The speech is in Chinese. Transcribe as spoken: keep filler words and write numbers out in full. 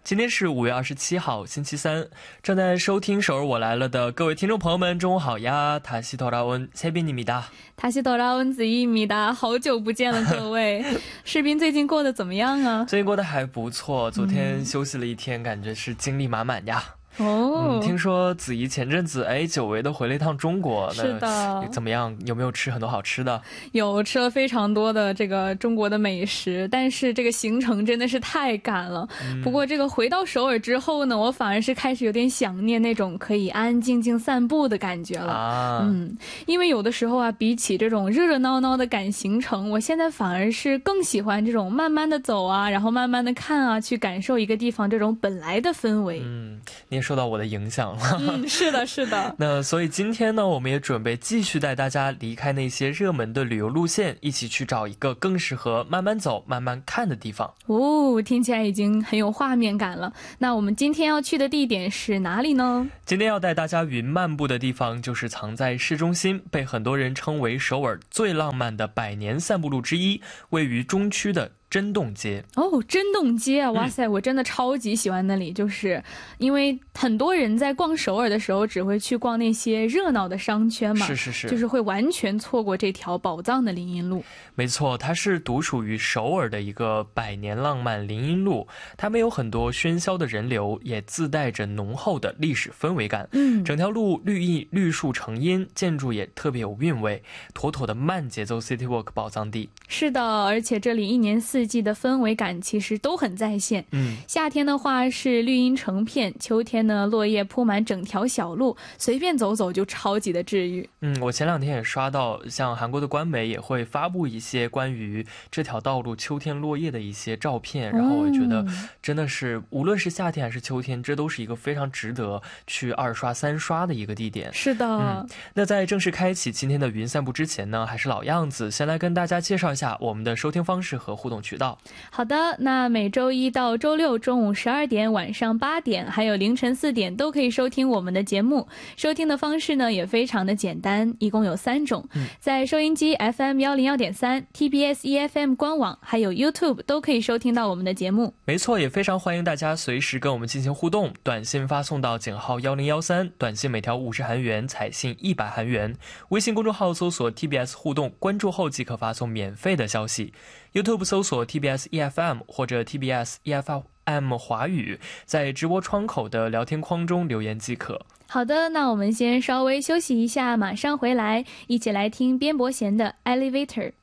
今天是五月二十七号星期三，正在收听首尔我来了的各位听众朋友们，中午好呀！다시 돌아온 세빈입니다。 다시 돌아온子怡입니다。好久不见了各位。士斌最近过得怎么样啊？ 最近过得还不错，昨天休息了一天，感觉是精力满满呀。 哦、 嗯，听说子怡前阵子哎久违的回了一趟中国， 是的， 怎么样？有没有吃很多好吃的？ 有，吃了非常多的这个中国的美食，但是这个行程真的是太赶了。嗯、不过这个回到首尔之后呢，我反而是开始有点想念那种可以安安静静散步的感觉了。啊、嗯，因为有的时候啊，比起这种热热闹闹的赶行程，我现在反而是更喜欢这种慢慢的走啊，然后慢慢的看啊，去感受一个地方这种本来的氛围。 嗯，你也受到我的影响了。 嗯，是的，是的。 那所以今天呢，我们也准备继续带大家离开那些热门的旅游路线，一起去找一个更适合慢慢走、慢慢看的地方。 哦，听起来已经很有画面感了。那我们今天要去的地点是哪里呢？ 今天要带大家云漫步的地方，就是藏在市中心，被很多人称为首尔最浪漫的百年散步路之一，位于中区的真洞街。 哦，真洞街啊，哇塞、嗯、我真的超级喜欢那里，就是因为很多人在逛首尔的时候只会去逛那些热闹的商圈嘛， 是是是， 就是会完全错过这条宝藏的林荫路。 没错，它是独属于首尔的一个百年浪漫林荫路，它没有很多喧嚣的人流，也自带着浓厚的历史氛围感。嗯，整条路绿意绿树成荫，建筑也特别有韵味，妥妥的慢节奏 City Walk 宝藏地。 是的，而且这里一年四季的氛围感其实都很在线。嗯，夏天的话是绿荫成片，秋天呢落叶铺满整条小路，随便走走就超级的治愈。 嗯，我前两天也刷到，像韩国的官媒也会发布一些关于这条道路秋天落叶的一些照片，然后我觉得真的是、嗯、无论是夏天还是秋天，这都是一个非常值得去二刷三刷的一个地点。 是的。 嗯，那在正式开启今天的云散步之前呢，还是老样子，先来跟大家介绍一下我们的收听方式和互动渠道。 好的，那每周一到周六中午十二点、晚上八点还有凌晨四点都可以收听我们的节目。收听的方式呢也非常的简单，一共有三种、嗯、在收音机 F M 一零一点三、 T B S E F M 官网还有 YouTube 都可以收听到我们的节目。 没错，也非常欢迎大家随时跟我们进行互动，短信发送到井号一零一三，短信每条五十韩元，彩信一百韩元。微信公众号搜索 T B S 互动，关注后即可发送免费的消息。 YouTube 搜索 T B S E F M 或者 T B S E F M 华语，在直播窗口的聊天框中留言即可。 好的，那我们先稍微休息一下，马上回来，一起来听边伯贤的 Elevator。